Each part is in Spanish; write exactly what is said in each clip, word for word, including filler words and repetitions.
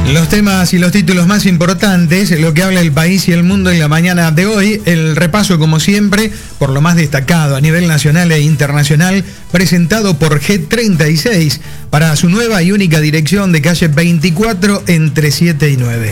Los temas y los títulos más importantes, lo que habla el país y el mundo en la mañana de hoy, el repaso como siempre por lo más destacado a nivel nacional e internacional, presentado por G treinta y seis para su nueva y única dirección de calle veinticuatro entre siete y nueve.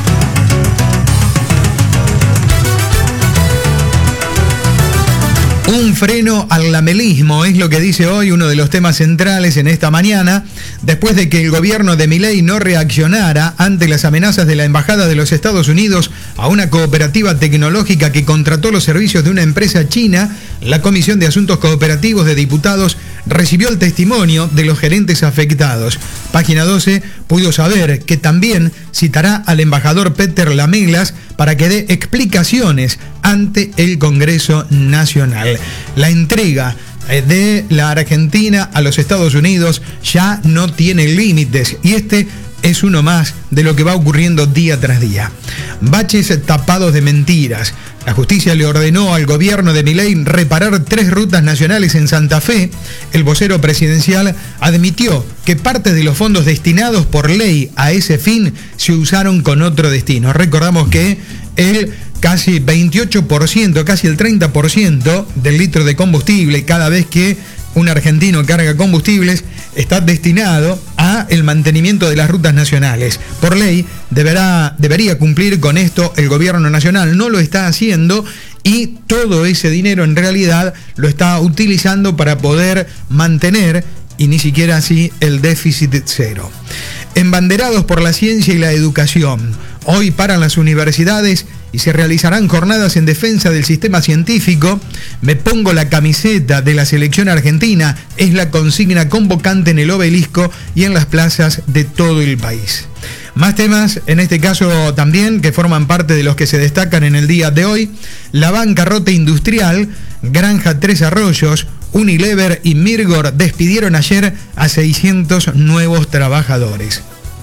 Un freno al lamelismo es lo que dice hoy uno de los temas centrales en esta mañana, después de que el gobierno de Milei no reaccionara ante las amenazas de la Embajada de los Estados Unidos a una cooperativa tecnológica que contrató los servicios de una empresa china. La Comisión de Asuntos Cooperativos de Diputados recibió el testimonio de los gerentes afectados. Página doce pudo saber que también citará al embajador Peter Lamelas para que dé explicaciones ante el Congreso Nacional. La entrega de la Argentina a los Estados Unidos ya no tiene límites y este es uno más de lo que va ocurriendo día tras día. Baches tapados de mentiras. La justicia le ordenó al gobierno de Milei reparar tres rutas nacionales en Santa Fe. El vocero presidencial admitió que parte de los fondos destinados por ley a ese fin se usaron con otro destino. Recordamos que el casi veintiocho por ciento, casi el treinta por ciento del litro de combustible cada vez que un argentino carga combustibles está destinado a el mantenimiento de las rutas nacionales. Por ley deberá, debería cumplir con esto el gobierno nacional. No lo está haciendo y todo ese dinero en realidad lo está utilizando para poder mantener y ni siquiera así el déficit cero. Embanderados por la ciencia y la educación. Hoy paran las universidades y se realizarán jornadas en defensa del sistema científico. Me pongo la camiseta de la selección argentina, es la consigna convocante en el obelisco y en las plazas de todo el país. Más temas, en este caso también, que forman parte de los que se destacan en el día de hoy. La bancarrota industrial, Granja Tres Arroyos, Unilever y Mirgor despidieron ayer a seiscientos nuevos trabajadores.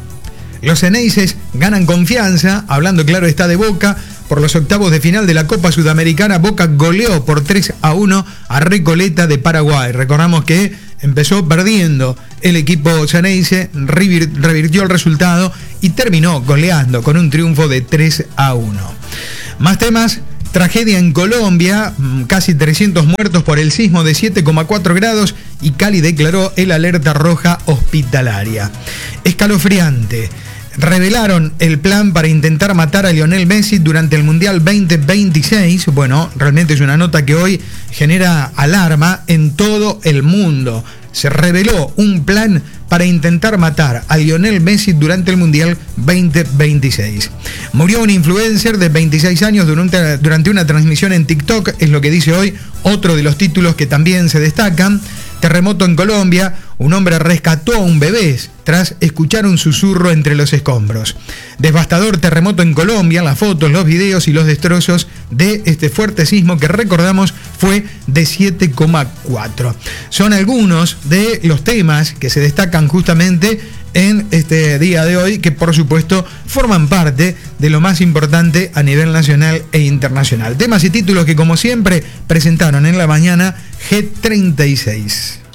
Los Xeneises ganan confianza, hablando claro está de Boca. Por los octavos de final de la Copa Sudamericana, Boca goleó por tres a uno a Recoleta de Paraguay. Recordamos que empezó perdiendo el equipo Xeneise, revirtió el resultado y terminó goleando con un triunfo de tres a uno. Más temas. Tragedia en Colombia, casi trescientos muertos por el sismo de siete coma cuatro grados y Cali declaró el alerta roja hospitalaria. Escalofriante. Revelaron el plan para intentar matar a Lionel Messi durante el Mundial veinte veintiséis. Bueno, realmente es una nota que hoy genera alarma en todo el mundo. Se reveló un plan para intentar matar a Lionel Messi durante el Mundial veinte veintiséis. Murió un influencer de veintiséis años durante, durante una transmisión en TikTok, es lo que dice hoy otro de los títulos que también se destacan. Terremoto en Colombia, un hombre rescató a un bebé tras escuchar un susurro entre los escombros. Devastador terremoto en Colombia, las fotos, los videos y los destrozos de este fuerte sismo que recordamos fue de siete coma cuatro. Son algunos de los temas que se destacan justamente en este día de hoy, que por supuesto forman parte de lo más importante a nivel nacional e internacional. Temas y títulos que como siempre presentaron en la mañana G treinta y seis.